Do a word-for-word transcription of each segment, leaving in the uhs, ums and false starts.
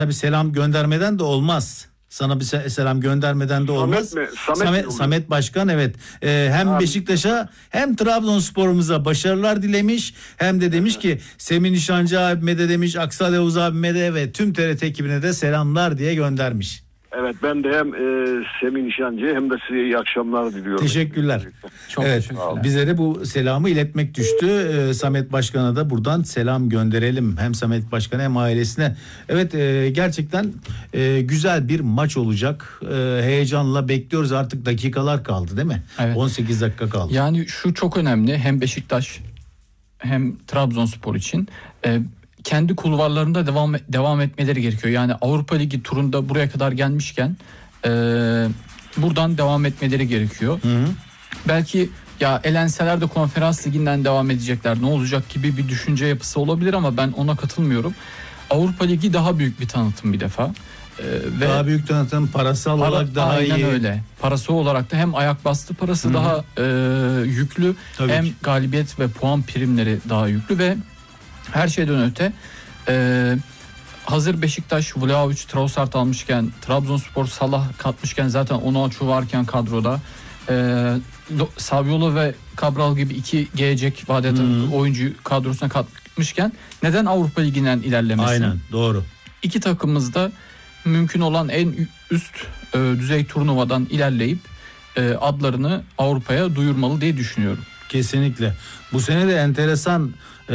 Tabii selam göndermeden de olmaz. Sana bir selam göndermeden de olmaz. Samet mi? Samet, Samet, mi Samet Başkan evet. Ee, hem Abi. Beşiktaş'a hem Trabzonspor'umuza başarılar dilemiş. Hem de demiş ki Semih Nişancı abime de demiş, Aksal Yavuz abime de ve tüm T R T ekibine de selamlar diye göndermiş. Evet, ben de hem e, Semih Nişancı'ya hem de size iyi akşamlar diliyorum. Teşekkürler. Çok evet, teşekkürler. bize de bu selamı iletmek düştü. Ee, Samet Başkan'a da buradan selam gönderelim. Hem Samet Başkan'a hem ailesine. Evet, e, gerçekten e, güzel bir maç olacak. E, heyecanla bekliyoruz, artık dakikalar kaldı değil mi? Evet. on sekiz dakika kaldı. Yani şu çok önemli, hem Beşiktaş hem Trabzonspor için e, kendi kulvarlarında devam devam etmeleri gerekiyor. Yani Avrupa Ligi turunda buraya kadar gelmişken e, buradan devam etmeleri gerekiyor. Hı hı. Belki ya elenseler de Konferans Ligi'nden devam edecekler, ne olacak gibi bir düşünce yapısı olabilir ama ben ona katılmıyorum. Avrupa Ligi daha büyük bir tanıtım bir defa. Ee, ve daha büyük tanıtım, parasal para, olarak daha aynen iyi. öyle. Parası olarak da hem ayak bastı parası Hı-hı. daha e, yüklü, Tabii hem ki. galibiyet ve puan primleri daha yüklü ve her şeyden öte e, hazır Beşiktaş Vlahovic, Trossard almışken, Trabzonspor Salah katmışken, zaten Onuachu varken kadroda, e, Saviola ve Cabral gibi iki gelecek vadede oyuncu kadrosuna katmışken neden Avrupa Ligi'nden ilerlemesin? Aynen, doğru. İki takımımız da mümkün olan en üst e, düzey turnuvadan ilerleyip e, adlarını Avrupa'ya duyurmalı diye düşünüyorum. Kesinlikle. Bu sene de enteresan e,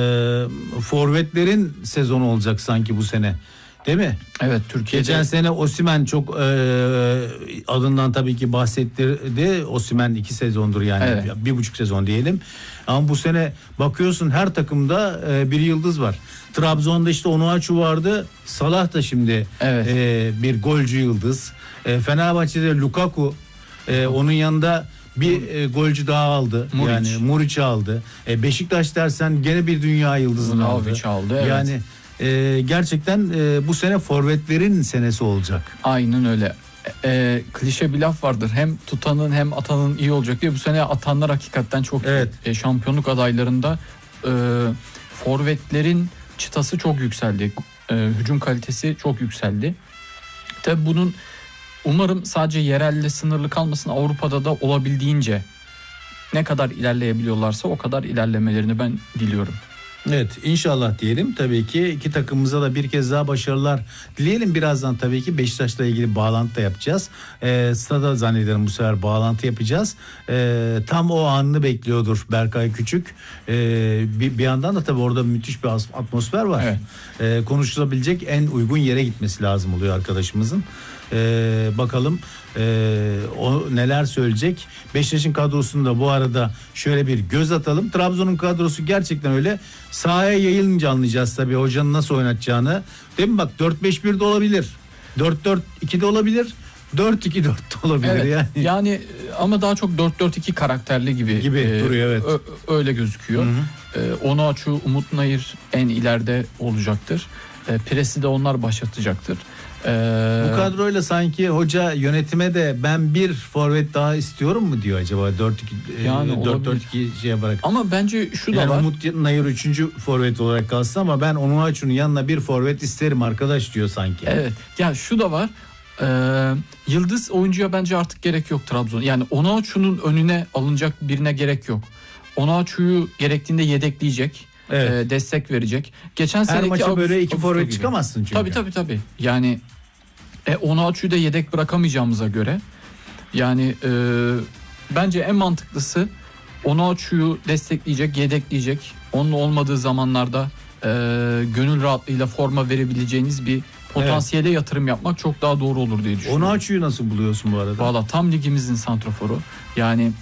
forvetlerin sezonu olacak sanki bu sene. Değil mi? Evet, Türkiye'de. Geçen sene Osimhen çok e, adından tabii ki bahsettirdi. Osimhen iki sezondur yani. Evet. Bir buçuk sezon diyelim. Ama bu sene bakıyorsun her takımda e, bir yıldız var. Trabzon'da işte Onuachu vardı. Salah da şimdi Evet. e, bir golcü yıldız. E, Fenerbahçe'de Lukaku. E, onun yanında bir e, golcü daha aldı. Muric. Yani Muric aldı. E, Beşiktaş dersen gene bir dünya yıldızını aldı. Vlahovic aldı, evet. Yani e, gerçekten e, bu sene forvetlerin senesi olacak. Aynen öyle. E, e, klişe bir laf vardır. Hem tutanın hem atanın iyi olacak diye. Bu sene atanlar hakikaten çok Evet. e, şampiyonluk adaylarında e, forvetlerin çıtası çok yükseldi. E, hücum kalitesi çok yükseldi. Tabii bunun umarım sadece yerelle sınırlı kalmasın, Avrupa'da da olabildiğince ne kadar ilerleyebiliyorlarsa o kadar ilerlemelerini ben diliyorum. Evet, inşallah diyelim. Tabii ki iki takımımıza da bir kez daha başarılar dileyelim. Birazdan tabii ki Beşiktaş'la ilgili bağlantı da yapacağız. Ee, stada zannederim bu sefer bağlantı yapacağız. Ee, tam o anını bekliyordur Berkay Küçük. Ee, bir, bir yandan da tabii orada müthiş bir atmosfer var. Evet. Ee, konuşulabilecek en uygun yere gitmesi lazım oluyor arkadaşımızın. Ee, bakalım ee, o neler söyleyecek. Beşiktaş'ın kadrosunda bu arada şöyle bir göz atalım. Trabzon'un kadrosu gerçekten öyle. Sahaya yayılınca anlayacağız tabii hocanın nasıl oynatacağını. Değil mi? Bak dört beş bir de olabilir. dört dört iki de olabilir. dört iki dört de olabilir Evet, yani. yani ama daha çok dört dört iki karakterli gibi, Gibi e, duruyor, evet. ö- öyle gözüküyor. Hı hı. E, Onuachu, Umut Nayır en ileride olacaktır. E, Presi de onlar başlatacaktır. E, Bu kadroyla sanki hoca yönetime de ben bir forvet daha istiyorum mu diyor acaba dört iki Yani dört dört iki şeye bırak. Ama bence şu da Yani var. Umut Nayır üçüncü forvet olarak kalsın ama ben Onuachu'nun yanına bir forvet isterim arkadaş diyor sanki. Evet. Ya şu da var. Ee, yıldız oyuncuya bence artık gerek yok Trabzon. Yani Onuachu'nun önüne alınacak birine gerek yok. Onuachu'yu gerektiğinde yedekleyecek. Evet. e, destek verecek. Geçen Her seneki maça böyle Ağustos- iki Ağustos forvet gibi. çıkamazsın çünkü. Tabii tabii tabii. Yani e, Onuachu'yu da yedek bırakamayacağımıza göre yani e, bence en mantıklısı Onuachu'yu destekleyecek, yedekleyecek. Onun olmadığı zamanlarda e, gönül rahatlığıyla forma verebileceğiniz bir potansiyele yatırım yapmak çok daha doğru olur diye düşünüyorum. Onuachu'yu nasıl buluyorsun bu arada? Valla tam ligimizin santraforu. Yani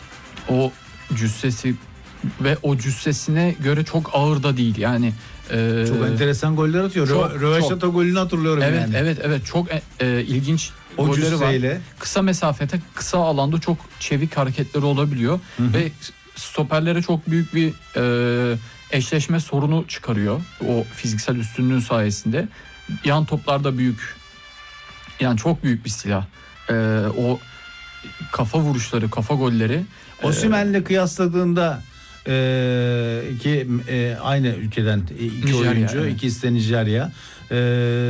o cüssesi ve o cüssesine göre çok ağır da değil. Yani e, Çok enteresan goller atıyor. çok, Rö- Röveşata çok. golünü hatırlıyorum evet yani. evet evet çok e, e, ilginç O golleri var. cüsseyle. Kısa mesafede, kısa alanda çok çevik hareketleri olabiliyor. Hı hı. Ve stoperlere çok büyük bir e, eşleşme sorunu çıkarıyor. O fiziksel üstünlüğün sayesinde. Yan toplarda büyük. Yani çok büyük bir silah. E, o kafa vuruşları, kafa golleri. Osimhen'le kıyasladığında e, ki e, aynı ülkeden iki Nijerya, oyuncu, evet. ikisi de Nijerya. E,